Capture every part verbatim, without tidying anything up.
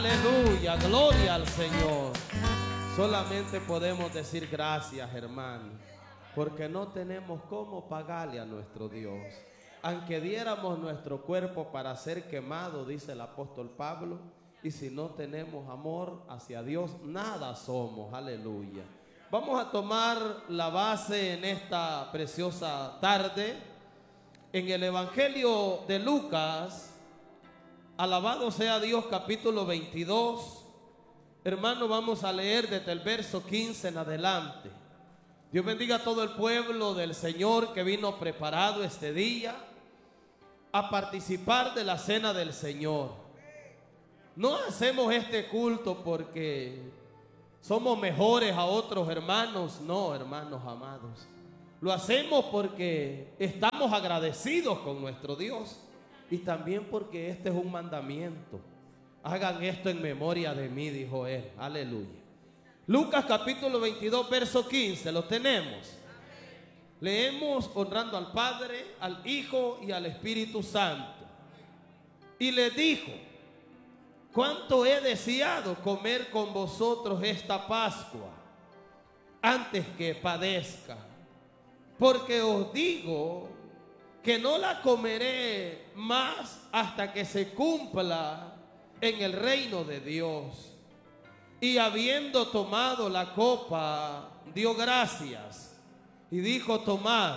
Aleluya, gloria al Señor. Solamente podemos decir gracias, hermano, porque no tenemos cómo pagarle a nuestro Dios. Aunque diéramos nuestro cuerpo para ser quemado, dice el apóstol Pablo, y si no tenemos amor hacia Dios, nada somos. Aleluya. Vamos a tomar la base en esta preciosa tarde en el Evangelio de Lucas. Alabado sea Dios, capítulo veintidós. Hermano, vamos a leer desde el verso quince en adelante. Dios bendiga a todo el pueblo del Señor que vino preparado este día a participar de la cena del Señor. No hacemos este culto porque somos mejores a otros hermanos, no, hermanos amados. Lo hacemos porque estamos agradecidos con nuestro Dios. Y también porque este es un mandamiento. Hagan esto en memoria de mí, dijo él. Aleluya. Lucas capítulo veintidós, verso quince. ¿Lo tenemos? Leemos honrando al Padre, al Hijo y al Espíritu Santo. Y le dijo: cuánto he deseado comer con vosotros esta Pascua antes que padezca. Porque os digo que no la comeré más hasta que se cumpla en el reino de Dios. Y habiendo tomado la copa, dio gracias y dijo: tomad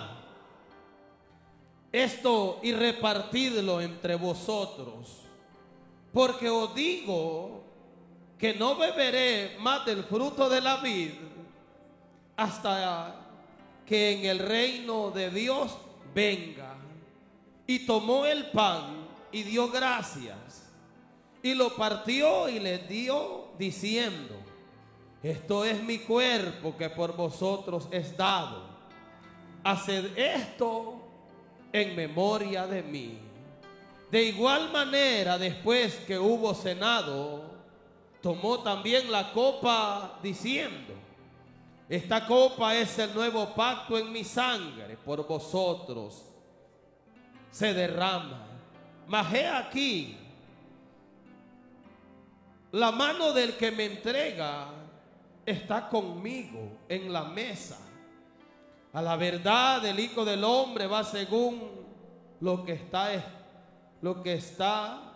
esto y repartidlo entre vosotros, porque os digo que no beberé más del fruto de la vid hasta que en el reino de Dios venga. Y tomó el pan y dio gracias y lo partió y les dio diciendo: esto es mi cuerpo que por vosotros es dado. Haced esto en memoria de mí. De igual manera, después que hubo cenado, tomó también la copa diciendo: esta copa es el nuevo pacto en mi sangre, por vosotros se derrama. Mas he aquí, la mano del que me entrega está conmigo en la mesa. A la verdad, el Hijo del Hombre va según lo que está, lo que está,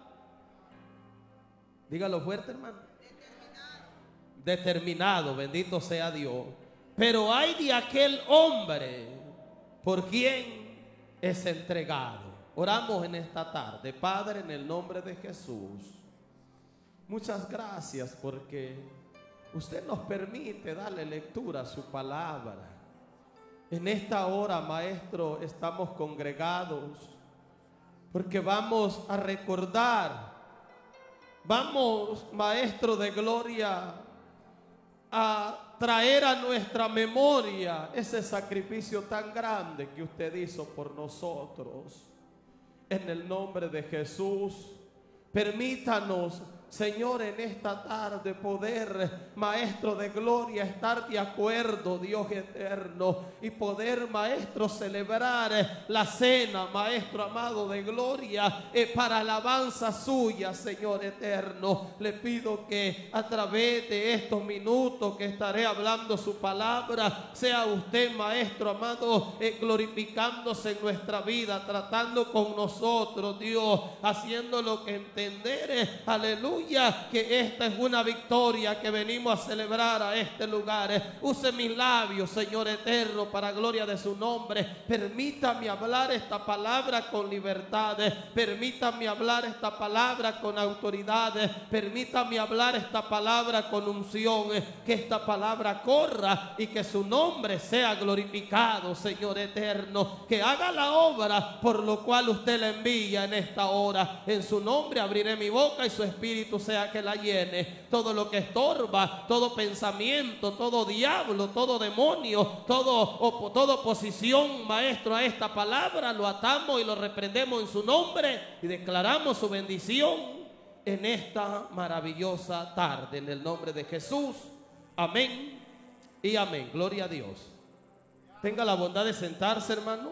dígalo fuerte, hermano. Determinado. Determinado, bendito sea Dios. Pero hay de aquel hombre por quien es entregado. Oramos en esta tarde. Padre, en el nombre de Jesús, muchas gracias porque usted nos permite darle lectura a su palabra. En esta hora, Maestro, estamos congregados porque vamos a recordar, vamos, Maestro de gloria, a traer a nuestra memoria ese sacrificio tan grande que usted hizo por nosotros. En el nombre de Jesús, permítanos, Señor, en esta tarde poder, Maestro de gloria, estar de acuerdo, Dios eterno, y poder, Maestro, celebrar la cena, Maestro amado de gloria, eh, para alabanza suya, Señor eterno. Le pido que a través de estos minutos que estaré hablando su palabra, sea usted, Maestro amado, eh, glorificándose en nuestra vida, tratando con nosotros, Dios, haciendo lo que entender, eh, aleluya, que esta es una victoria que venimos a celebrar a este lugar. Use mis labios, Señor eterno, para gloria de su nombre. Permítame hablar esta palabra con libertad. Permítame hablar esta palabra con autoridad. Permítame hablar esta palabra con unción. Que esta palabra corra y que su nombre sea glorificado, Señor eterno. Que haga la obra por lo cual usted la envía en esta hora. En su nombre abriré mi boca y su espíritu sea que la llene. Todo lo que estorba, todo pensamiento, todo diablo, todo demonio, todo, op, toda oposición, Maestro, a esta palabra, lo atamos y lo reprendemos en su nombre y declaramos su bendición en esta maravillosa tarde, en el nombre de Jesús. Amén y amén. Gloria a Dios. Tenga la bondad de sentarse, hermano.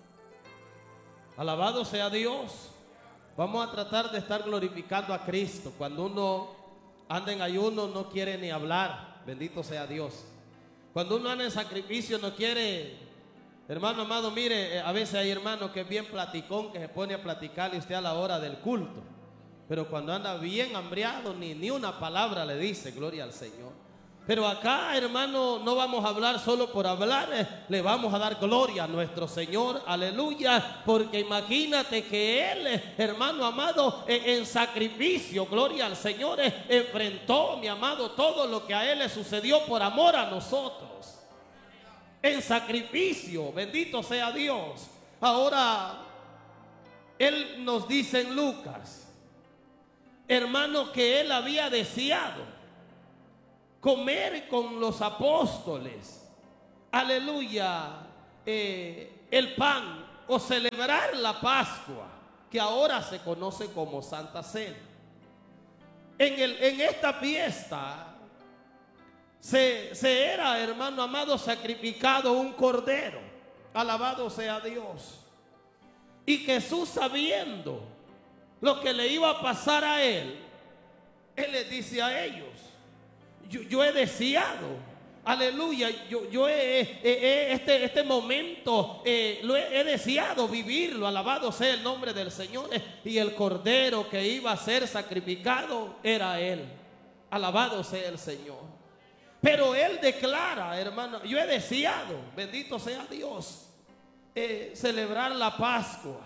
Alabado sea Dios. Vamos a tratar de estar glorificando a Cristo. Cuando uno anda en ayuno no quiere ni hablar, bendito sea Dios. Cuando uno anda en sacrificio no quiere, hermano amado, mire, a veces hay hermanos que es bien platicón, que se pone a platicarle usted a la hora del culto, pero cuando anda bien hambriado ni, ni una palabra le dice, gloria al Señor. Pero acá, hermano, no vamos a hablar solo por hablar, eh, le vamos a dar gloria a nuestro Señor, aleluya, porque imagínate que Él, eh, hermano amado, eh, en sacrificio, gloria al Señor, eh, enfrentó, mi amado, todo lo que a Él le sucedió por amor a nosotros. En sacrificio, bendito sea Dios. Ahora, Él nos dice en Lucas, hermano, que Él había deseado comer con los apóstoles, aleluya, eh, el pan o celebrar la Pascua, que ahora se conoce como Santa Cena. En, el, en esta fiesta se, se era, hermano amado, sacrificado un cordero, alabado sea Dios. Y Jesús, sabiendo lo que le iba a pasar a él, Él les dice a ellos: Yo, yo he deseado, aleluya, yo, yo he, he, he, este, este momento eh, lo he, he deseado vivirlo, alabado sea el nombre del Señor. Y el cordero que iba a ser sacrificado era Él, alabado sea el Señor. Pero Él declara, hermano, yo he deseado, bendito sea Dios, eh, celebrar la Pascua.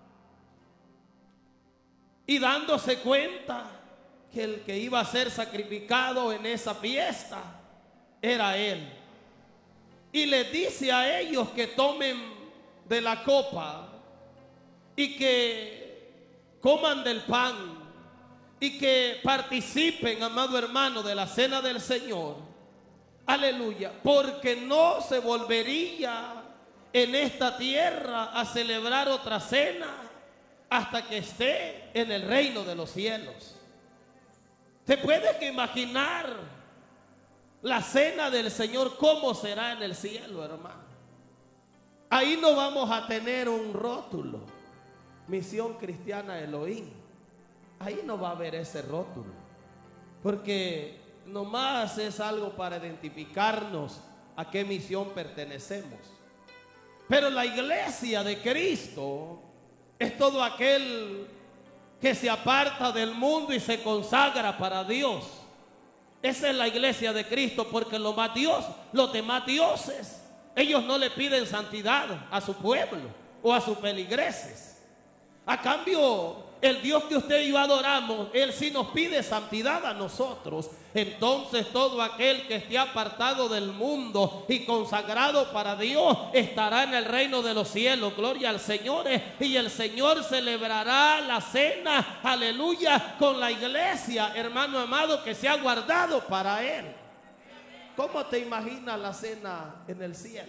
Y dándose cuenta que el que iba a ser sacrificado en esa fiesta era Él. Y les dice a ellos que tomen de la copa y que coman del pan y que participen, amado hermano, de la cena del Señor. Aleluya, porque no se volvería en esta tierra a celebrar otra cena hasta que esté en el reino de los cielos. ¿Te puedes imaginar la cena del Señor cómo será en el cielo, hermano? Ahí no vamos a tener un rótulo, Misión Cristiana Elohim. Ahí no va a haber ese rótulo, porque nomás es algo para identificarnos a qué misión pertenecemos. Pero la iglesia de Cristo es todo aquel que se aparta del mundo y se consagra para Dios. Esa es la iglesia de Cristo, porque los más Dios, los demás dioses, ellos no le piden santidad a su pueblo o a sus feligreses. A cambio, el Dios que usted y yo adoramos, Él sí nos pide santidad a nosotros. Entonces todo aquel que esté apartado del mundo y consagrado para Dios estará en el reino de los cielos, gloria al Señor. Y el Señor celebrará la cena, aleluya, con la iglesia, hermano amado, que se ha guardado para Él. ¿Cómo te imaginas la cena en el cielo?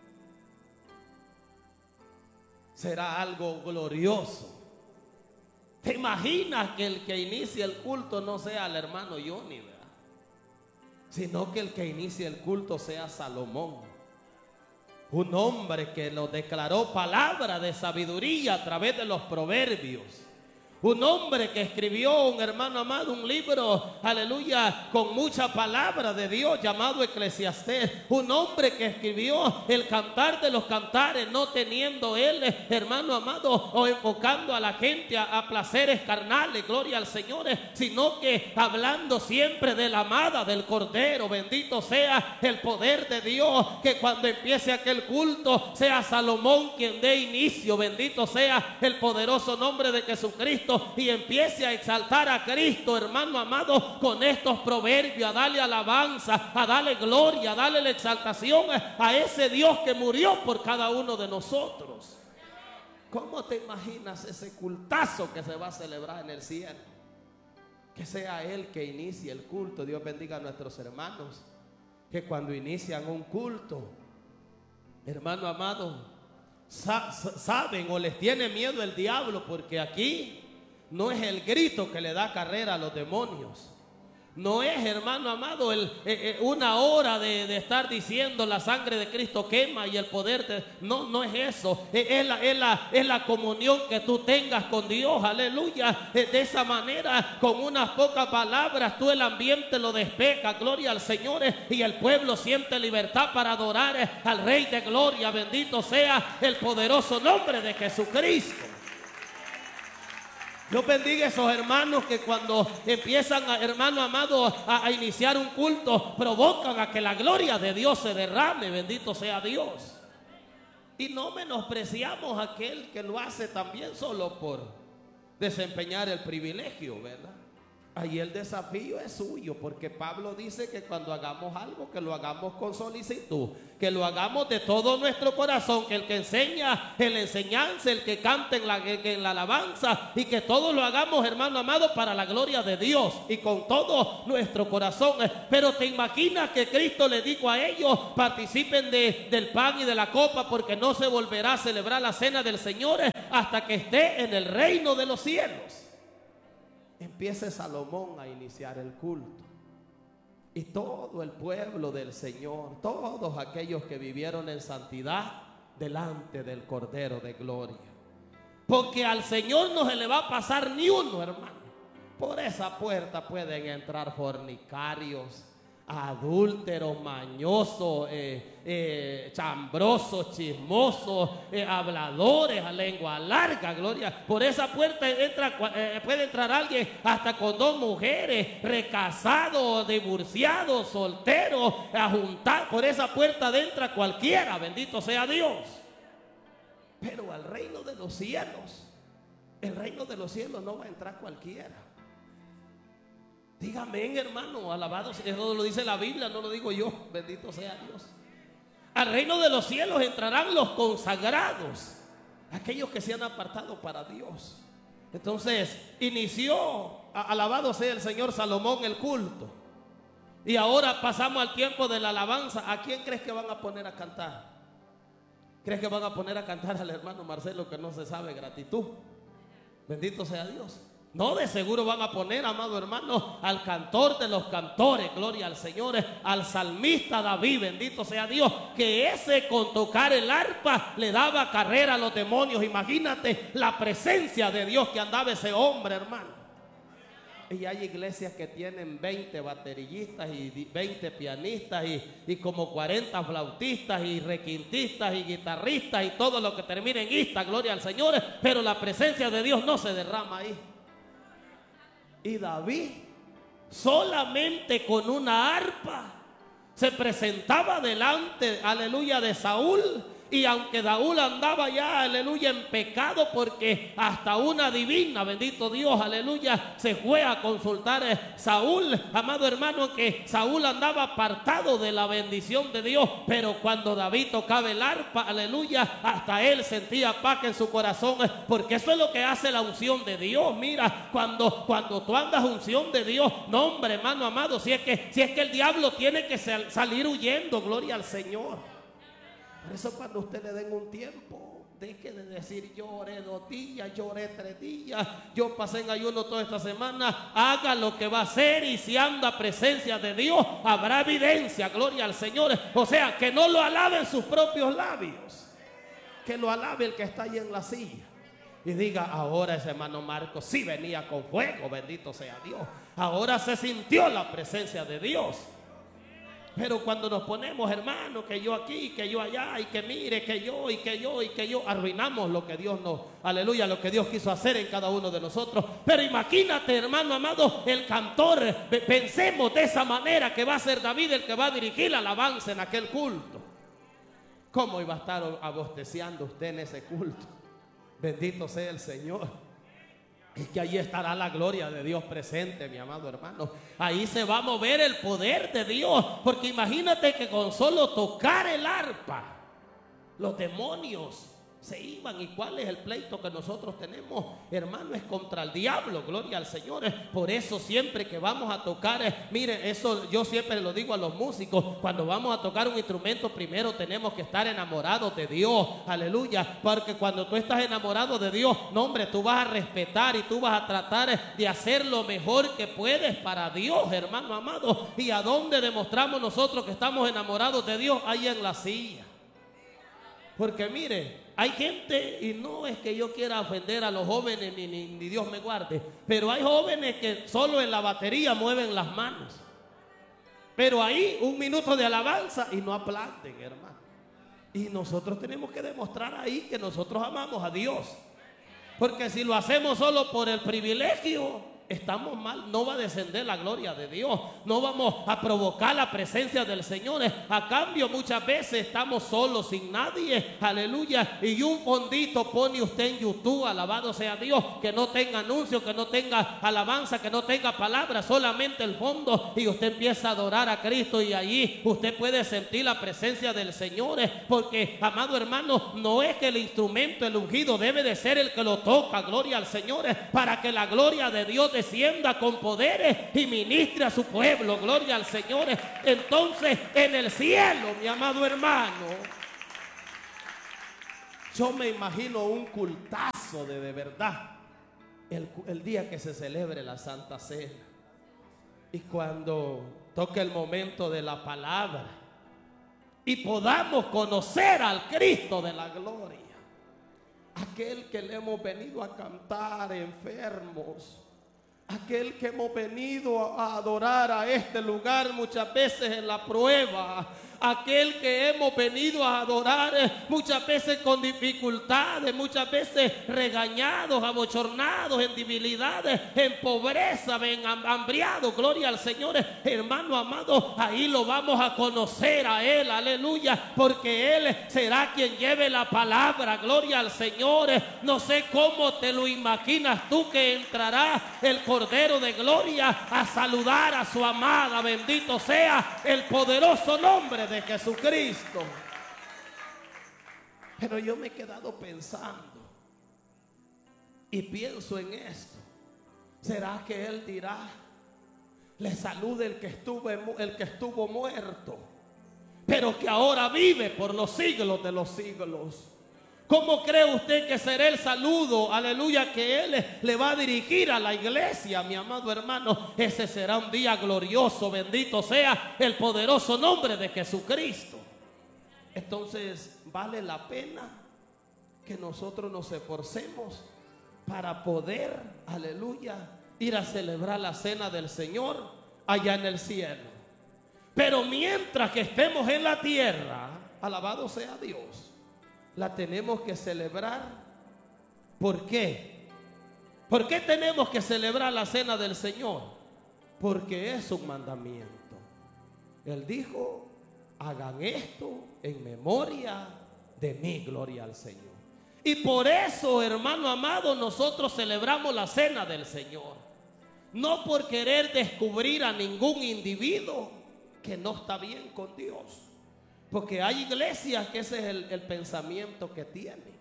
Será algo glorioso. ¿Te imaginas que el que inicie el culto no sea el hermano Johnny, ¿verdad? Sino que el que inicie el culto sea Salomón, un hombre que lo declaró palabra de sabiduría a través de los proverbios. Un hombre que escribió, un hermano amado, un libro, aleluya, con mucha palabra de Dios llamado Eclesiastés. Un hombre que escribió el cantar de los cantares, no teniendo él, hermano amado, o enfocando a la gente a, a placeres carnales, gloria al Señor, sino que hablando siempre de la amada del Cordero. Bendito sea el poder de Dios, que cuando empiece aquel culto sea Salomón quien dé inicio, bendito sea el poderoso nombre de Jesucristo, y empiece a exaltar a Cristo, hermano amado, con estos proverbios, a darle alabanza, a darle gloria, a darle la exaltación a ese Dios que murió por cada uno de nosotros. ¿Cómo te imaginas ese cultazo que se va a celebrar en el cielo? Que sea Él que inicie el culto. Dios bendiga a nuestros hermanos que cuando inician un culto, hermano amado, sa saben o les tiene miedo el diablo, porque aquí no es el grito que le da carrera a los demonios. No es, hermano amado, el, eh, eh, una hora de, de estar diciendo la sangre de Cristo quema y el poder. De, no, no es eso. Eh, es, la, es, la, es la comunión que tú tengas con Dios. Aleluya. Eh, de esa manera, con unas pocas palabras, tú el ambiente lo despejas. Gloria al Señor. Eh, y el pueblo siente libertad para adorar eh, al Rey de Gloria. Bendito sea el poderoso nombre de Jesucristo. Dios bendiga a esos hermanos que cuando empiezan, a, hermano amado, a, a iniciar un culto, provocan a que la gloria de Dios se derrame. Bendito sea Dios. Y no menospreciamos a aquel que lo hace también solo por desempeñar el privilegio, ¿verdad? Ahí el desafío es suyo, porque Pablo dice que cuando hagamos algo, que lo hagamos con solicitud, que lo hagamos de todo nuestro corazón, que el que enseña en la enseñanza, el que canta en la, en la alabanza, y que todo lo hagamos, hermano amado, para la gloria de Dios y con todo nuestro corazón. Pero te imaginas que Cristo le dijo a ellos: participen de, del pan y de la copa, porque no se volverá a celebrar la cena del Señor hasta que esté en el reino de los cielos. Empiece Salomón a iniciar el culto. Y todo el pueblo del Señor, todos aquellos que vivieron en santidad delante del Cordero de Gloria. Porque al Señor no se le va a pasar ni uno, hermano. Por esa puerta pueden entrar fornicarios, adúlteros, mañosos, eh, eh, chambrosos, chismosos, eh, habladores a lengua larga, gloria. Por esa puerta entra, eh, puede entrar alguien hasta con dos mujeres, recasado, divorciado, soltero, a juntar. Por esa puerta entra cualquiera, bendito sea Dios. Pero al reino de los cielos, el reino de los cielos no va a entrar cualquiera. Dígame, hermano, alabado, eso lo dice la Biblia, no lo digo yo, bendito sea Dios. Al reino de los cielos entrarán los consagrados, aquellos que se han apartado para Dios. Entonces inició, alabado sea el Señor, Salomón, el culto. Y ahora pasamos al tiempo de la alabanza. ¿A quién crees que van a poner a cantar? ¿Crees que van a poner a cantar al hermano Marcelo, que no se sabe gratitud? Bendito sea Dios. No, de seguro van a poner, amado hermano, al cantor de los cantores, gloria al Señor, al salmista David, bendito sea Dios, que ese con tocar el arpa le daba carrera a los demonios. Imagínate la presencia de Dios que andaba ese hombre, hermano. Y hay iglesias que tienen veinte baterillistas y veinte pianistas y, y como cuarenta flautistas y requintistas y guitarristas y todo lo que termina en ista, gloria al Señor, pero la presencia de Dios no se derrama ahí. Y David, solamente con una arpa, se presentaba delante, aleluya, de Saúl. Y aunque Saúl andaba ya, aleluya, en pecado, porque hasta una divina, bendito Dios, aleluya, se fue a consultar a Saúl, amado hermano, que Saúl andaba apartado de la bendición de Dios. Pero cuando David tocaba el arpa, aleluya, hasta él sentía paz en su corazón, porque eso es lo que hace la unción de Dios. Mira, cuando, cuando tú andas unción de Dios, no, hombre, hermano amado, si es que, si es que el diablo tiene que sal, salir huyendo, gloria al Señor. Por eso cuando usted le den un tiempo, deje de decir: yo oré dos días, yo oré tres días, yo pasé en ayuno toda esta semana. Haga lo que va a hacer, y si anda presencia de Dios, habrá evidencia, gloria al Señor. O sea, que no lo alaben sus propios labios, que lo alabe el que está ahí en la silla. Y diga: ahora ese hermano Marcos sí venía con fuego, bendito sea Dios. Ahora se sintió la presencia de Dios. Pero cuando nos ponemos, hermano, que yo aquí, que yo allá, y que mire, que yo, y que yo, y que yo, arruinamos lo que Dios nos, aleluya, lo que Dios quiso hacer en cada uno de nosotros. Pero imagínate, hermano amado, el cantor, pensemos de esa manera, que va a ser David el que va a dirigir la alabanza en aquel culto. ¿Cómo iba a estar abosteciando usted en ese culto? Bendito sea el Señor. Es que ahí estará la gloria de Dios presente, mi amado hermano. Ahí se va a mover el poder de Dios. Porque imagínate que con solo tocar el arpa, los demonios se iban. ¿Y cuál es el pleito que nosotros tenemos, hermano? Es contra el diablo, gloria al Señor. Por eso siempre que vamos a tocar, eh, miren, eso yo siempre lo digo a los músicos, cuando vamos a tocar un instrumento, primero tenemos que estar enamorados de Dios, aleluya, porque cuando tú estás enamorado de Dios, no hombre, tú vas a respetar y tú vas a tratar de hacer lo mejor que puedes para Dios, hermano amado. ¿Y a dónde demostramos nosotros que estamos enamorados de Dios? Ahí en la silla. Porque mire, hay gente, y no es que yo quiera ofender a los jóvenes, ni, ni, ni Dios me guarde, pero hay jóvenes que solo en la batería mueven las manos. Pero ahí un minuto de alabanza y no aplauden, hermano. Y nosotros tenemos que demostrar ahí que nosotros amamos a Dios. Porque si lo hacemos solo por el privilegio, estamos mal. No va a descender la gloria de Dios. No vamos a provocar la presencia del Señor. A cambio, muchas veces estamos solos, sin nadie. Aleluya. Y un fondito pone usted en YouTube, alabado sea Dios, que no tenga anuncios, que no tenga alabanza, que no tenga palabras, solamente el fondo. Y usted empieza a adorar a Cristo. Y allí usted puede sentir la presencia del Señor. Porque, amado hermano, no es que el instrumento, el ungido, debe de ser el que lo toca. Gloria al Señor. Para que la gloria de Dios descienda con poderes y ministre a su pueblo, gloria al Señor. Entonces en el cielo, mi amado hermano, yo me imagino un cultazo de, de verdad el, el día que se celebre la Santa Cena, y cuando toque el momento de la palabra y podamos conocer al Cristo de la gloria, aquel que le hemos venido a cantar enfermos, aquel que hemos venido a adorar a este lugar muchas veces en la prueba, aquel que hemos venido a adorar muchas veces con dificultades, muchas veces regañados, abochornados, en debilidades, en pobreza, en hambriados, gloria al Señor. Hermano amado, ahí lo vamos a conocer a Él, aleluya, porque Él será quien lleve la palabra, gloria al Señor. No sé cómo te lo imaginas tú que entrará el Cordero de Gloria a saludar a su amada, bendito sea el poderoso nombre de Jesucristo. Pero yo me he quedado pensando y pienso en esto. ¿Será que Él dirá: le salude el que estuvo, el que estuvo muerto, pero que ahora vive por los siglos de los siglos? ¿Cómo cree usted que será el saludo, aleluya, que Él le va a dirigir a la iglesia, mi amado hermano? Ese será un día glorioso, bendito sea el poderoso nombre de Jesucristo. Entonces, vale la pena que nosotros nos esforcemos para poder, aleluya, ir a celebrar la cena del Señor allá en el cielo. Pero mientras que estemos en la tierra, alabado sea Dios, la tenemos que celebrar. ¿Por qué? ¿Por qué tenemos que celebrar la cena del Señor? Porque es un mandamiento. Él dijo: hagan esto en memoria de mí, gloria al Señor. Y por eso, hermano amado, nosotros celebramos la cena del Señor. No por querer descubrir a ningún individuo que no está bien con Dios. Porque hay iglesias que ese es el, el pensamiento que tienen.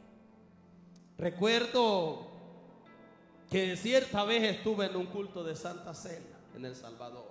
Recuerdo que cierta vez estuve en un culto de Santa Cena en El Salvador.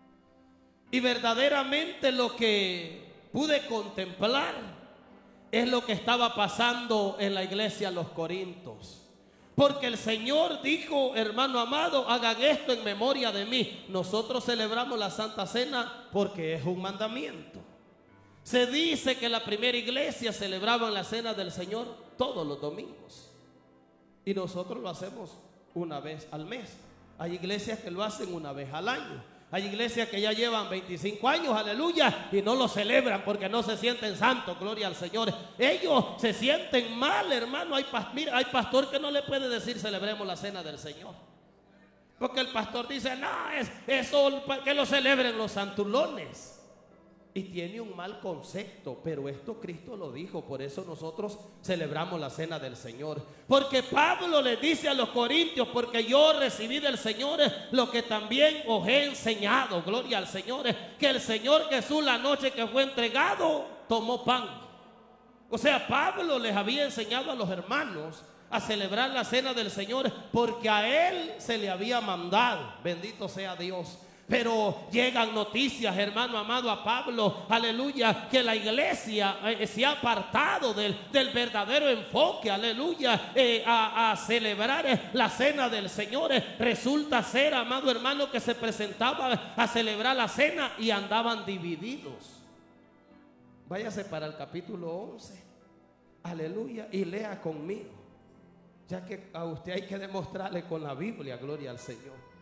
Y verdaderamente lo que pude contemplar es lo que estaba pasando en la iglesia Los Corintios. Porque el Señor dijo: hermano amado, hagan esto en memoria de mí. Nosotros celebramos la Santa Cena porque es un mandamiento. Se dice que la primera iglesia celebraba la cena del Señor todos los domingos, y nosotros lo hacemos una vez al mes. Hay iglesias que lo hacen una vez al año. Hay iglesias que ya llevan veinticinco años, aleluya, y no lo celebran porque no se sienten santos, gloria al Señor. Ellos se sienten mal, hermano. Hay, mira, hay pastor que no le puede decir celebremos la cena del Señor, porque el pastor dice: no, es eso que lo celebren los santulones. Y tiene un mal concepto, pero esto Cristo lo dijo. Por eso nosotros celebramos la cena del Señor. Porque Pablo le dice a los corintios: porque yo recibí del Señor lo que también os he enseñado, gloria al Señor, que el Señor Jesús, la noche que fue entregado, tomó pan, O sea, Pablo les había enseñado a los hermanos a celebrar la cena del Señor porque a él se le había mandado. Bendito sea Dios. Pero llegan noticias, hermano amado, a Pablo, aleluya, que la iglesia eh, se ha apartado del, del verdadero enfoque, aleluya, eh, a, a celebrar eh, la cena del Señor. Eh, resulta ser, amado hermano, que se presentaban a celebrar la cena y andaban divididos. Váyase para el capítulo once, aleluya, y lea conmigo, ya que a usted hay que demostrarle con la Biblia, gloria al Señor.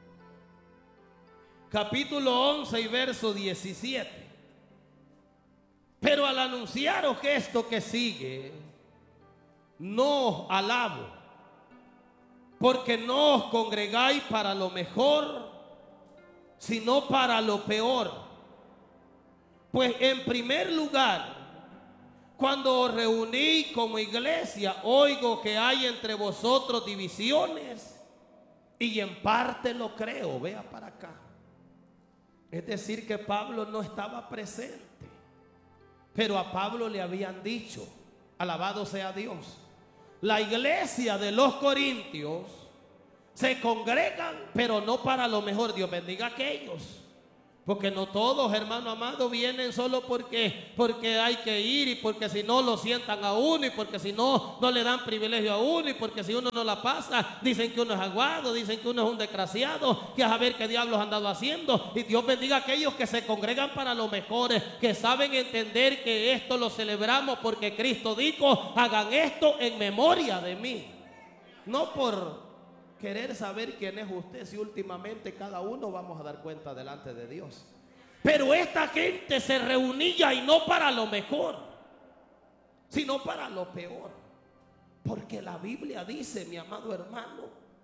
Capítulo once y verso diecisiete. Pero al anunciaros que esto que sigue, no os alabo, porque no os congregáis para lo mejor, sino para lo peor. Pues en primer lugar, cuando os reuní como iglesia, oigo que hay entre vosotros divisiones, y en parte lo creo. Vea para acá. Es decir, que Pablo no estaba presente, pero a Pablo le habían dicho, alabado sea Dios, la iglesia de los Corintios se congregan, pero no para lo mejor. Dios bendiga a aquellos, porque no todos, hermano amado, vienen solo porque, porque hay que ir, y porque si no lo sientan a uno, y porque si no, no le dan privilegio a uno, y porque si uno no la pasa, dicen que uno es aguado, dicen que uno es un desgraciado, que a saber qué diablos han andado haciendo. Y Dios bendiga a aquellos que se congregan para lo mejor, que saben entender que esto lo celebramos porque Cristo dijo, hagan esto en memoria de mí. No por querer saber quién es usted, si últimamente cada uno vamos a dar cuenta delante de Dios. Pero esta gente se reunía, y no para lo mejor, sino para lo peor. Porque la Biblia dice, mi amado hermano,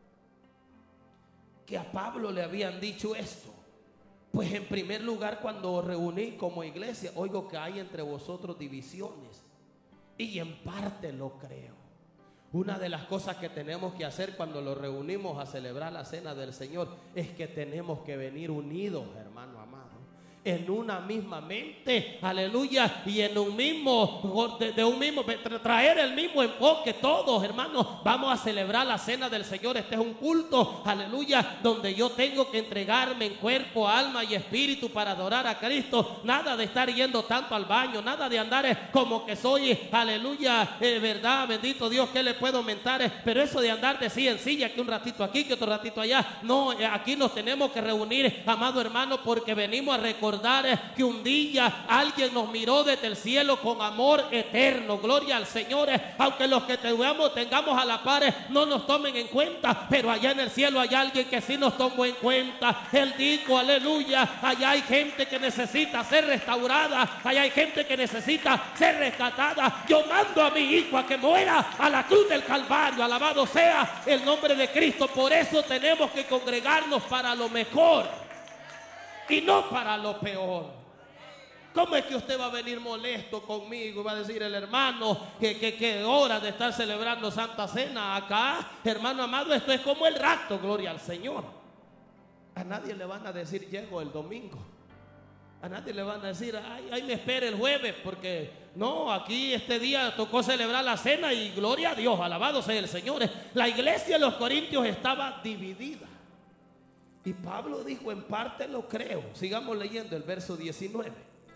que a Pablo le habían dicho esto. Pues en primer lugar, cuando os reuní como iglesia, oigo que hay entre vosotros divisiones, y en parte lo creo. Una de las cosas que tenemos que hacer cuando nos reunimos a celebrar la cena del Señor es que tenemos que venir unidos, hermano amado, en una misma mente, aleluya, y en un mismo, de, de un mismo, traer el mismo enfoque. Todos, hermanos, vamos a celebrar la cena del Señor. Este es un culto, aleluya, donde yo tengo que entregarme en cuerpo, alma y espíritu para adorar a Cristo. Nada de estar yendo tanto al baño, nada de andar como que soy, aleluya, eh, verdad, bendito Dios, que le puedo mentar, eh, pero eso de andar de silla en silla, que un ratito aquí, que otro ratito allá, no, eh, aquí nos tenemos que reunir, amado hermano, porque venimos a recordar que un día alguien nos miró desde el cielo con amor eterno. Gloria al Señor. Aunque los que tengamos, tengamos a la par no nos tomen en cuenta, pero allá en el cielo hay alguien que sí nos tomó en cuenta. Él dijo, aleluya, allá hay gente que necesita ser restaurada, allá hay gente que necesita ser rescatada. Yo mando a mi hijo a que muera a la cruz del Calvario. Alabado sea el nombre de Cristo. Por eso tenemos que congregarnos para lo mejor y no para lo peor. ¿Cómo es que usted va a venir molesto conmigo y va a decir el hermano que, que, que hora de estar celebrando Santa Cena acá? Hermano amado, esto es como el rapto, gloria al Señor. A nadie le van a decir llego el domingo. A nadie le van a decir ay, ay me espere el jueves, porque no, aquí este día tocó celebrar la cena y gloria a Dios, alabado sea el Señor. La iglesia de los Corintios estaba dividida. Y Pablo dijo, en parte lo creo. Sigamos leyendo el verso diecinueve.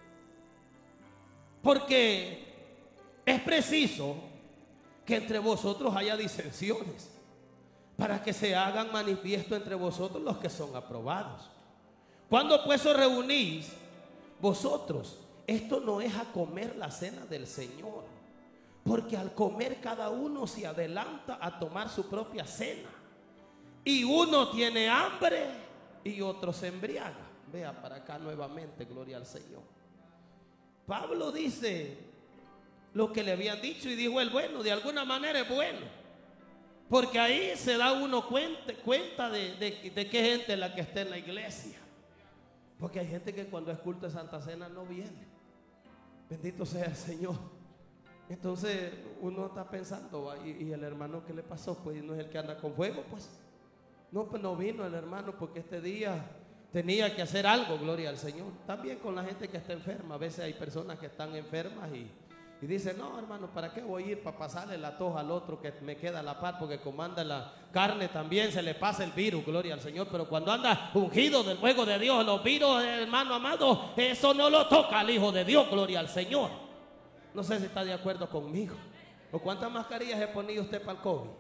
Porque es preciso que entre vosotros haya disensiones, para que se hagan manifiesto entre vosotros los que son aprobados. Cuando pues os reunís vosotros, esto no es a comer la cena del Señor, porque al comer cada uno se adelanta a tomar su propia cena. Y uno tiene hambre y otro se embriaga. Vea para acá nuevamente, gloria al Señor. Pablo dice lo que le habían dicho y dijo él, bueno, de alguna manera es bueno, porque ahí se da uno cuenta, cuenta de, de, de qué gente es la que está en la iglesia. Porque hay gente que cuando es culto de Santa Cena no viene. Bendito sea el Señor. Entonces uno está pensando, ¿y, y el hermano qué le pasó? Pues no es el que anda con fuego, pues. No, pues no vino el hermano porque este día tenía que hacer algo, gloria al Señor. También con la gente que está enferma. A veces hay personas que están enfermas y, Y dice, no, hermano, ¿para qué voy a ir? Para pasarle la tos al otro que me queda a la par, porque como anda la carne también se le pasa el virus, gloria al Señor. Pero cuando anda ungido del fuego de Dios, los virus, hermano amado, eso no lo toca al Hijo de Dios, gloria al Señor. No sé si está de acuerdo conmigo. ¿O cuántas mascarillas se ponía usted para el COVID?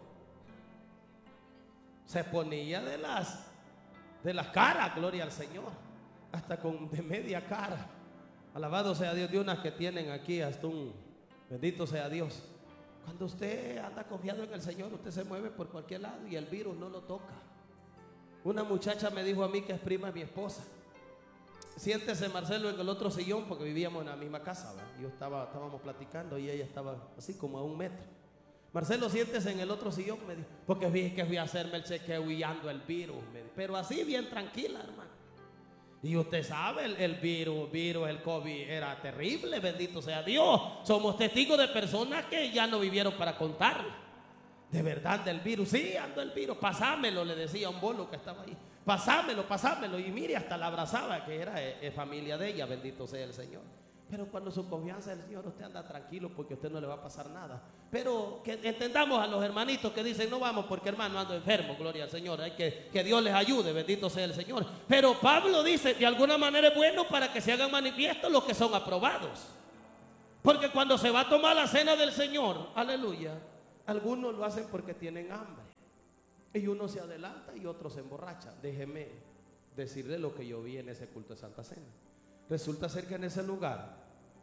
Se ponía de las, de las caras, gloria al Señor. Hasta con de media cara. Alabado sea Dios, de unas que tienen aquí hasta un... Bendito sea Dios. Cuando usted anda confiado en el Señor, usted se mueve por cualquier lado y el virus no lo toca. Una muchacha me dijo a mí, que es prima de mi esposa: siéntese, Marcelo, en el otro sillón, porque vivíamos en la misma casa, ¿verdad? Yo estaba, estábamos platicando y ella estaba así como a un metro. Marcelo, siéntese en el otro sillón, me dijo, porque vi que fui a hacerme el chequeo y ando el virus, me dijo. Pero así bien tranquila, hermano. Y usted sabe, el, el virus, virus, el COVID era terrible, bendito sea Dios. Somos testigos de personas que ya no vivieron para contarla. De verdad, del virus. Sí, ando el virus, pasámelo, le decía a un bolo que estaba ahí. Pasámelo, pasámelo. Y mire, hasta la abrazaba, que era eh, eh, familia de ella, bendito sea el Señor. Pero cuando su confianza en el Señor, usted anda tranquilo, porque a usted no le va a pasar nada. Pero que entendamos a los hermanitos que dicen, no vamos porque hermano ando enfermo, gloria al Señor, hay que, que Dios les ayude, bendito sea el Señor. Pero Pablo dice, de alguna manera es bueno para que se hagan manifiestos los que son aprobados. Porque cuando se va a tomar la cena del Señor, aleluya, algunos lo hacen porque tienen hambre. Y uno se adelanta y otro se emborracha. Déjeme decirle lo que yo vi en ese culto de Santa Cena. Resulta ser que en ese lugar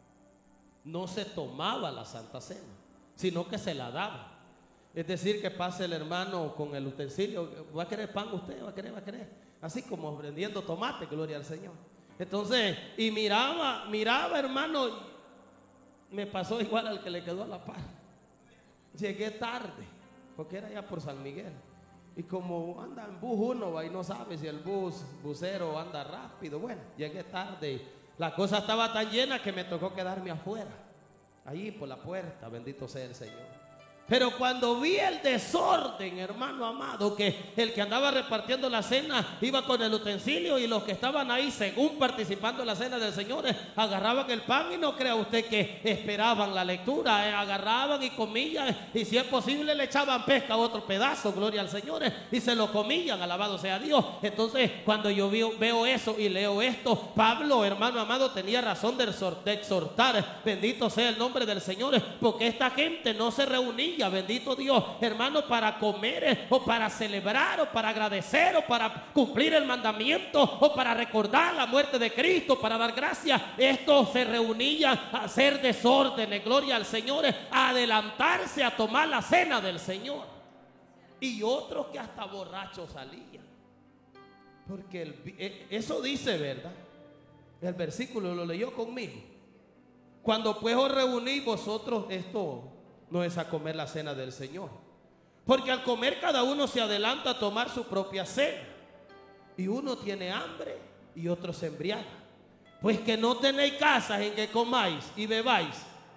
no se tomaba la Santa Cena, sino que se la daba. Es decir, que pase el hermano con el utensilio. ¿Va a querer pan usted? ¿Va a querer? ¿Va a querer? Así como vendiendo tomate, gloria al Señor. Entonces, y miraba, miraba, hermano, me pasó igual al que le quedó a la par. Llegué tarde, porque era ya por San Miguel. Y como anda en bus uno, va, y no sabe si el bus, busero anda rápido. Bueno, llegué tarde. La cosa estaba tan llena que me tocó quedarme afuera, ahí por la puerta, bendito sea el Señor. Pero cuando vi el desorden, hermano amado, que el que andaba repartiendo la cena iba con el utensilio y los que estaban ahí, según participando en la cena del Señor, agarraban el pan y no crea usted que esperaban la lectura, eh, agarraban y comían, y si es posible le echaban pesca a otro pedazo, gloria al Señor, y se lo comían, alabado sea Dios. Entonces, cuando yo veo, veo eso y leo esto, Pablo, hermano amado, tenía razón de exhortar, bendito sea el nombre del Señor, porque esta gente no se reunía, bendito Dios, hermano, para comer o para celebrar o para agradecer o para cumplir el mandamiento o para recordar la muerte de Cristo, para dar gracias. Estos se reunían a hacer desórdenes, gloria al Señor, a adelantarse a tomar la cena del Señor. Y otros que hasta borrachos salían, porque el, eso dice, ¿verdad? El versículo lo leyó conmigo. Cuando pues os reunís vosotros, esto no es a comer la cena del Señor, porque al comer cada uno se adelanta a tomar su propia cena, y uno tiene hambre y otro se embriaga. Pues que no tenéis casas en que comáis y bebáis,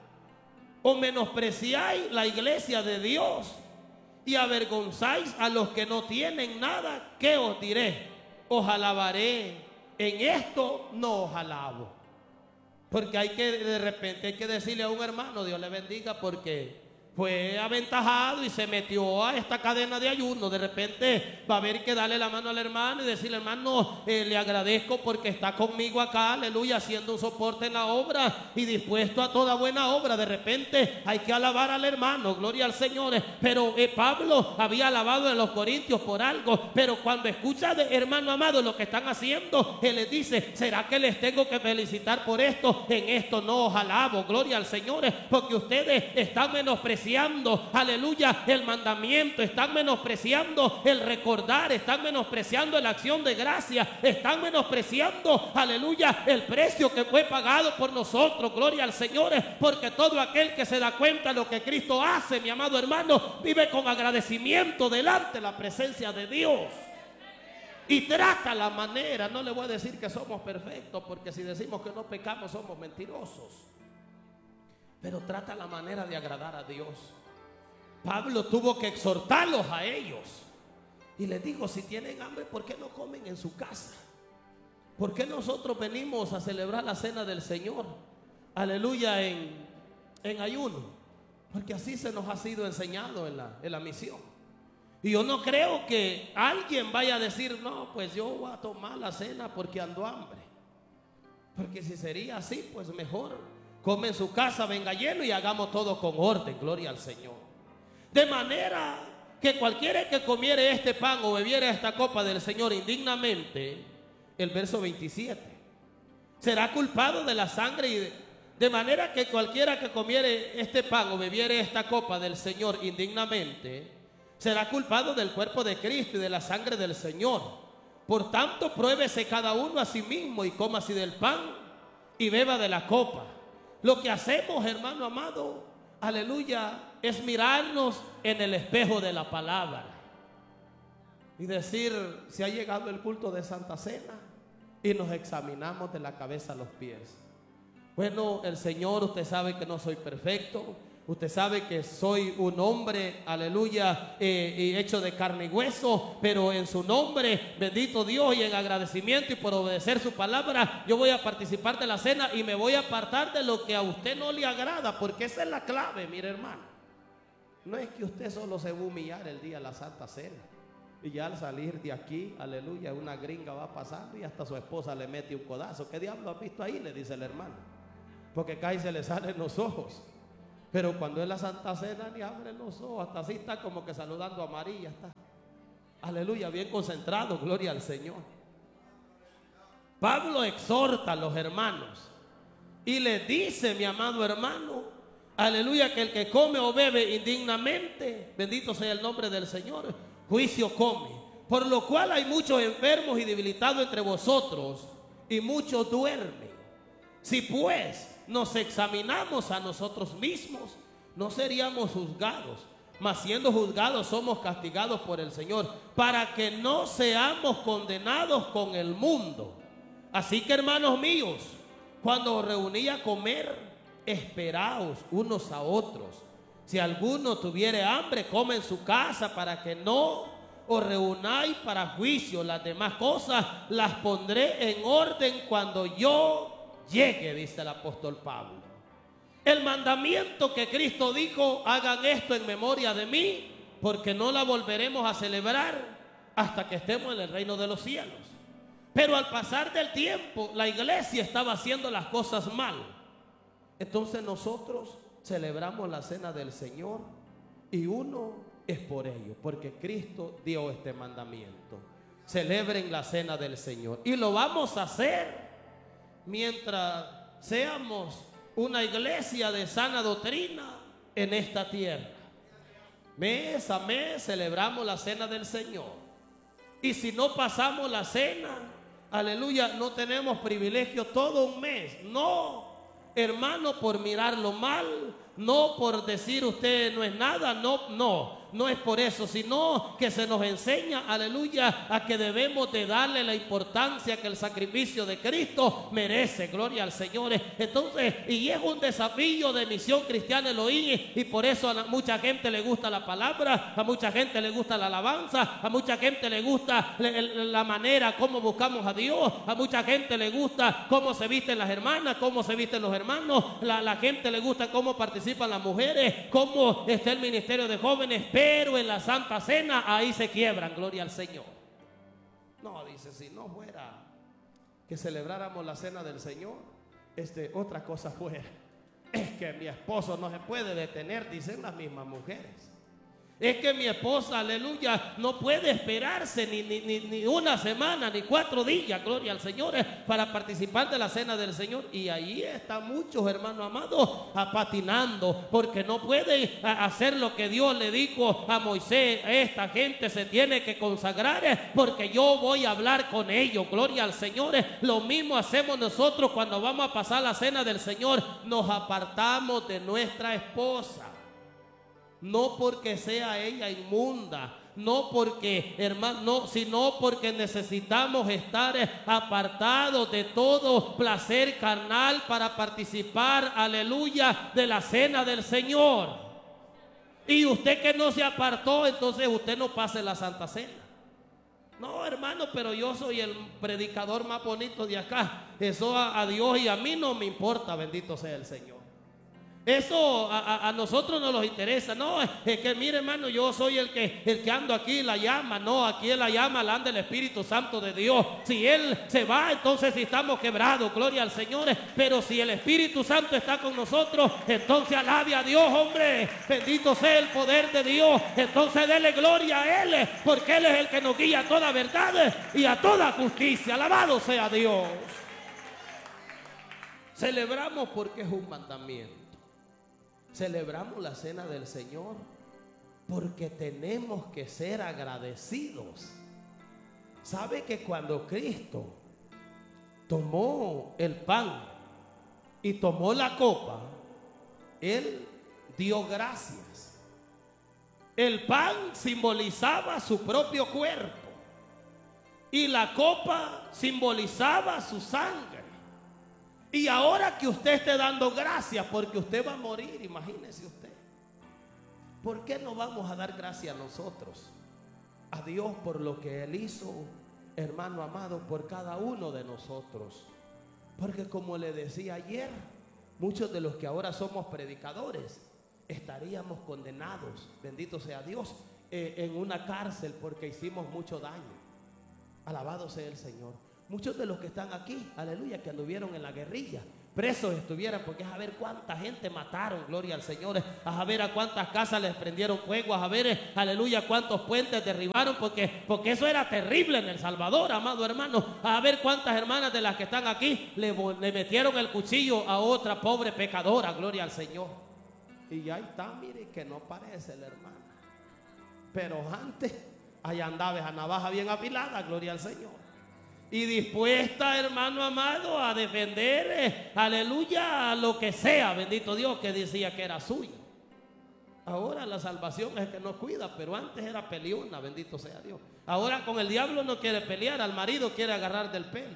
o menospreciáis la iglesia de Dios y avergonzáis a los que no tienen nada. ¿Qué os diré? Os alabaré. En esto no os alabo. Porque hay que, de repente hay que decirle a un hermano, Dios le bendiga, porque fue aventajado y se metió a esta cadena de ayuno. De repente va a haber que darle la mano al hermano y decirle, hermano, eh, le agradezco porque está conmigo acá, aleluya, haciendo un soporte en la obra y dispuesto a toda buena obra. De repente hay que alabar al hermano, gloria al Señor. Pero eh, Pablo había alabado en los Corintios por algo, pero cuando escucha de hermano amado lo que están haciendo, él les dice, ¿será que les tengo que felicitar por esto? En esto no os alabo, gloria al Señor, porque ustedes están menospreciando, aleluya, el mandamiento, están menospreciando el recordar, están menospreciando la acción de gracia, están menospreciando, aleluya, el precio que fue pagado por nosotros, gloria al Señor, porque todo aquel que se da cuenta de lo que Cristo hace, mi amado hermano, vive con agradecimiento delante de la presencia de Dios. Y trata la manera, no le voy a decir que somos perfectos, porque si decimos que no pecamos somos mentirosos, pero trata la manera de agradar a Dios. Pablo tuvo que exhortarlos a ellos y les dijo, si tienen hambre, ¿por qué no comen en su casa? ¿Por qué nosotros venimos a celebrar la cena del Señor? Aleluya, en, en ayuno, porque así se nos ha sido enseñado en la, en la misión. Y yo no creo que alguien vaya a decir, no, pues yo voy a tomar la cena porque ando hambre. Porque si sería así, pues mejor come en su casa, venga lleno y hagamos todo con orden, gloria al Señor. De manera que cualquiera que comiere este pan o bebiere esta copa del Señor indignamente, el verso veintisiete, será culpado de la sangre y de, de manera que cualquiera que comiere este pan o bebiere esta copa del Señor indignamente, será culpado del cuerpo de Cristo y de la sangre del Señor. Por tanto, pruébese cada uno a sí mismo y coma así del pan y beba de la copa. Lo que hacemos, hermano amado, aleluya, es mirarnos en el espejo de la palabra y decir, si ha llegado el culto de Santa Cena, y nos examinamos de la cabeza a los pies. Bueno, el Señor, usted sabe que no soy perfecto, usted sabe que soy un hombre, aleluya, eh, hecho de carne y hueso, pero en su nombre, bendito Dios, y en agradecimiento y por obedecer su palabra, yo voy a participar de la cena y me voy a apartar de lo que a usted no le agrada, porque esa es la clave, mire hermano. No es que usted solo se va a humillar el día de la Santa Cena y ya al salir de aquí, aleluya, una gringa va pasando y hasta su esposa le mete un codazo. ¿Qué diablo ha visto ahí? Le dice el hermano, porque cae y se le salen los ojos. Pero cuando es la Santa Cena ni abre los ojos, hasta así está como que saludando a María, está, aleluya, bien concentrado, gloria al Señor. Pablo exhorta a los hermanos y le dice, mi amado hermano, aleluya, que el que come o bebe indignamente, bendito sea el nombre del Señor, juicio come. Por lo cual hay muchos enfermos y debilitados entre vosotros, y muchos duermen. Si pues nos examinamos a nosotros mismos, no seríamos juzgados, mas siendo juzgados somos castigados por el Señor, para que no seamos condenados con el mundo. Así que, hermanos míos, cuando os reuní a comer, esperaos unos a otros. Si alguno tuviere hambre, come en su casa, para que no os reunáis para juicio. Las demás cosas las pondré en orden cuando yo llegue, dice el apóstol Pablo. El mandamiento que Cristo dijo, hagan esto en memoria de mí, porque no la volveremos a celebrar hasta que estemos en el reino de los cielos. Pero al pasar del tiempo, la iglesia estaba haciendo las cosas mal. Entonces nosotros celebramos la cena del Señor, y uno es por ello, porque Cristo dio este mandamiento. Celebren la cena del Señor, y lo vamos a hacer mientras seamos una iglesia de sana doctrina en esta tierra. Mes a mes celebramos la cena del Señor, y si no pasamos la cena, aleluya, no tenemos privilegio todo un mes. No, hermano, por mirarlo mal, no por decir usted no es nada, no, no, no es por eso, sino que se nos enseña, aleluya, a que debemos de darle la importancia que el sacrificio de Cristo merece, gloria al Señor. Entonces, y es un desafío de Misión Cristiana Elohim, y por eso a mucha gente le gusta la palabra, a mucha gente le gusta la alabanza, a mucha gente le gusta la manera como buscamos a Dios, a mucha gente le gusta cómo se visten las hermanas, cómo se visten los hermanos, la, la gente le gusta cómo participan las mujeres, cómo está el ministerio de jóvenes, pero en la Santa Cena ahí se quiebran, gloria al Señor. No, dice, si no fuera que celebráramos la cena del Señor, este, otra cosa fuera. Es que mi esposo no se puede detener, dicen las mismas mujeres. Es que mi esposa, aleluya, no puede esperarse ni, ni, ni, ni una semana, ni cuatro días, gloria al Señor, para participar de la cena del Señor. Y ahí están muchos, hermanos amados, patinando, porque no pueden hacer lo que Dios le dijo a Moisés. Esta gente se tiene que consagrar, porque yo voy a hablar con ellos, gloria al Señor. Lo mismo hacemos nosotros cuando vamos a pasar la cena del Señor. Nos apartamos de nuestra esposa. No porque sea ella inmunda, no porque, hermano, no, sino porque necesitamos estar apartados de todo placer carnal para participar, aleluya, de la cena del Señor. Y usted que no se apartó, entonces usted no pase la Santa Cena. No, hermano, pero yo soy el predicador más bonito de acá. Eso a, a Dios y a mí no me importa, bendito sea el Señor. Eso a, a, a nosotros no nos interesa. No, es que mire, hermano, yo soy el que, el que ando aquí, la llama. No, aquí en la llama la anda el Espíritu Santo de Dios. Si Él se va, entonces si estamos quebrados, gloria al Señor. Pero si el Espíritu Santo está con nosotros, entonces alabe a Dios, hombre. Bendito sea el poder de Dios. Entonces dele gloria a Él, porque Él es el que nos guía a toda verdad y a toda justicia. Alabado sea Dios. Celebramos porque es un mandamiento. Celebramos la cena del Señor porque tenemos que ser agradecidos. ¿Sabe que cuando Cristo tomó el pan y tomó la copa, Él dio gracias? El pan simbolizaba su propio cuerpo y la copa simbolizaba su sangre. Y ahora que usted esté dando gracias porque usted va a morir, imagínese usted, ¿por qué no vamos a dar gracias nosotros a Dios por lo que Él hizo, hermano amado, por cada uno de nosotros? Porque como le decía ayer, muchos de los que ahora somos predicadores estaríamos condenados, bendito sea Dios, eh, en una cárcel porque hicimos mucho daño. Alabado sea el Señor. Muchos de los que están aquí, aleluya, que anduvieron en la guerrilla, presos estuvieran, porque es a ver cuánta gente mataron, gloria al Señor, es a ver a cuántas casas les prendieron fuego, a ver, aleluya, cuántos puentes derribaron, porque, porque eso era terrible en El Salvador, amado hermano. A ver cuántas hermanas de las que están aquí le, le metieron el cuchillo a otra pobre pecadora, gloria al Señor. Y ahí está, mire que no parece la hermana, pero antes allá andaba esa navaja bien afilada, gloria al Señor, y dispuesta, hermano amado, a defender, eh, aleluya, lo que sea, bendito Dios, que decía que era suyo. Ahora la salvación es que nos cuida, pero antes era peleona, bendito sea Dios. Ahora con el diablo no quiere pelear, al marido quiere agarrar del pelo.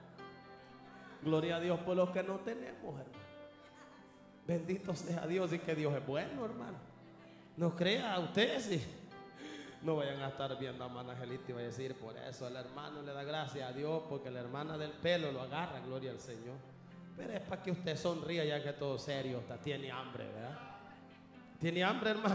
Gloria a Dios por los que no tenemos, hermano. Bendito sea Dios, y que Dios es bueno, hermano. No crea usted, sí. No vayan a estar viendo a hermana Angelita y va a decir, por eso el hermano le da gracias a Dios porque la hermana del pelo lo agarra, gloria al Señor. Pero es para que usted sonría, ya que todo serio está. Tiene hambre, ¿verdad? ¿Tiene hambre, hermano?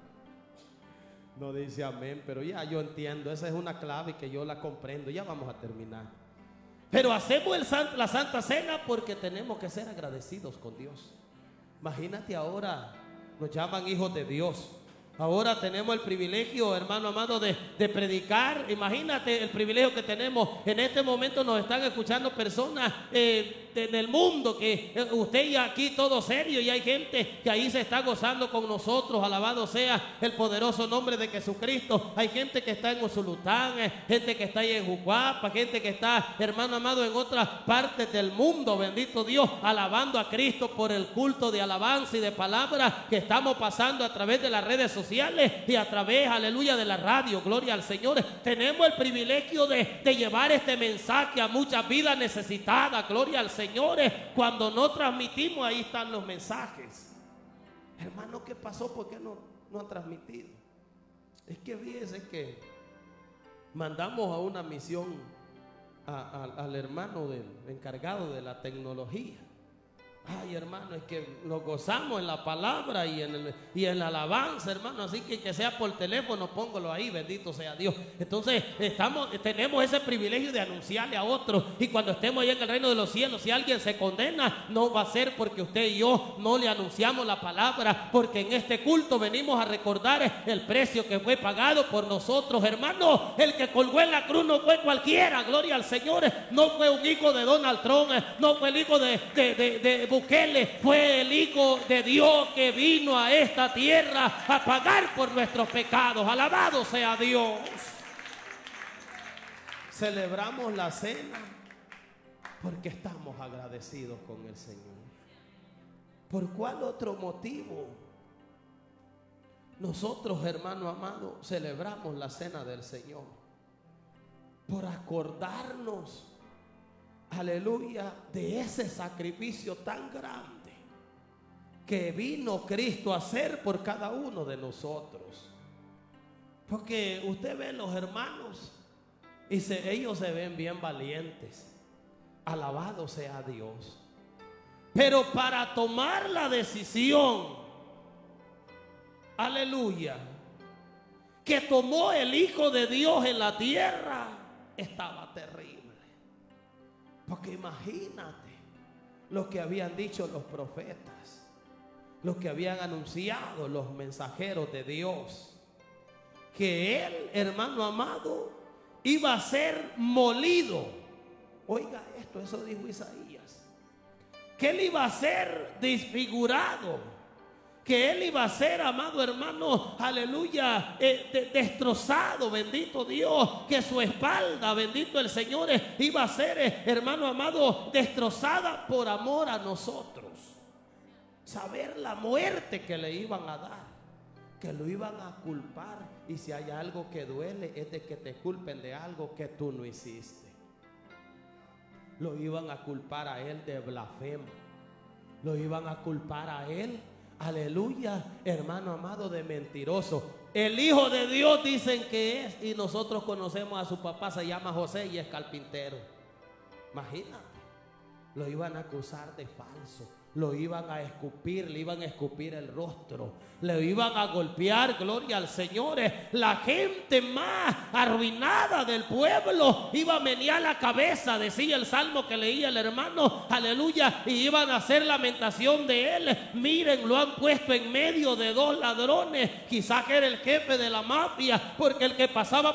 No dice amén, pero ya yo entiendo. Esa es una clave que yo la comprendo. Ya vamos a terminar. Pero hacemos el, la Santa Cena porque tenemos que ser agradecidos con Dios. Imagínate ahora, nos llaman hijos de Dios. Ahora tenemos el privilegio, hermano amado, de, de predicar. Imagínate el privilegio que tenemos. En este momento nos están escuchando personas eh, en el mundo, que eh, usted y aquí todo serio, y hay gente que ahí se está gozando con nosotros. Alabado sea el poderoso nombre de Jesucristo. Hay gente que está en Usulután, eh, gente que está ahí en Jucuapa, gente que está, hermano amado, en otras partes del mundo, bendito Dios, alabando a Cristo por el culto de alabanza y de palabra que estamos pasando a través de las redes sociales y a través, aleluya, de la radio. Gloria al Señor. Tenemos el privilegio de, de llevar este mensaje a muchas vidas necesitadas. Gloria al Señor. Cuando no transmitimos, ahí están los mensajes. Hermano, ¿qué pasó? ¿Por qué no, no han transmitido? Es que fíjese que mandamos a una misión a, a, al hermano del encargado de la tecnología. Ay, hermano, es que nos gozamos en la palabra y en, el, y en la alabanza, hermano. Así que que sea por teléfono, póngalo ahí, bendito sea Dios. Entonces, estamos, tenemos ese privilegio de anunciarle a otros. Y cuando estemos allá en el reino de los cielos, si alguien se condena, no va a ser porque usted y yo no le anunciamos la palabra. Porque en este culto venimos a recordar el precio que fue pagado por nosotros, hermano. El que colgó en la cruz no fue cualquiera, gloria al Señor. No fue un hijo de Donald Trump, no fue el hijo de... de, de, de Bukele, fue el Hijo de Dios que vino a esta tierra a pagar por nuestros pecados. Alabado sea Dios. Celebramos la cena porque estamos agradecidos con el Señor. ¿Por cuál otro motivo nosotros, hermano amado, celebramos la cena del Señor? Por acordarnos, aleluya, de ese sacrificio tan grande que vino Cristo a hacer por cada uno de nosotros. Porque usted ve los hermanos y se, ellos se ven bien valientes. Alabado sea Dios. Pero para tomar la decisión, aleluya, que tomó el Hijo de Dios en la tierra, estaba terrible. Porque imagínate lo que habían dicho los profetas, lo que habían anunciado los mensajeros de Dios, que él, hermano amado, iba a ser molido. Oiga esto, eso dijo Isaías, que él iba a ser desfigurado, que él iba a ser, amado hermano, aleluya, eh, de, destrozado, bendito Dios, que su espalda, bendito el Señor, eh, iba a ser, eh, hermano amado, destrozada por amor a nosotros. Saber la muerte que le iban a dar, que lo iban a culpar, y si hay algo que duele es de que te culpen de algo que tú no hiciste. Lo iban a culpar a él de blasfemo, lo iban a culpar a él, aleluya, hermano amado, de mentiroso. El Hijo de Dios dicen que es, y nosotros conocemos a su papá, se llama José y es carpintero. Imagínate, lo iban a acusar de falso, lo iban a escupir, le iban a escupir el rostro, le iban a golpear, gloria al Señor. La gente más arruinada del pueblo iba a menear la cabeza, decía el salmo que leía el hermano, aleluya, y iban a hacer lamentación de él. Miren, lo han puesto en medio de dos ladrones, quizás que era el jefe de la mafia, porque el que pasaba